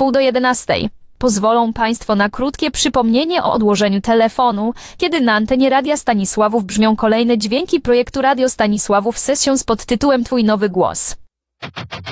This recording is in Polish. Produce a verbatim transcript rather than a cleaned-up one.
wpół do jedenastej. Pozwolą Państwo na krótkie przypomnienie o odłożeniu telefonu, kiedy na antenie Radia Stanisławów brzmią kolejne dźwięki projektu Radio Stanisławów Session z podtytułem Twój nowy głos.